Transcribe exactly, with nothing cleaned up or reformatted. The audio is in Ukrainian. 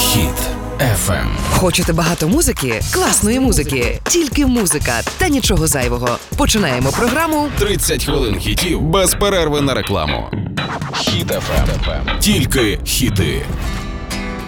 Хіт еф ем. Хочете багато музики? Класної музики. Тільки музика та нічого зайвого. Починаємо програму тридцять хвилин хітів без перерви на рекламу. Хіт еф ем. Тільки хіти.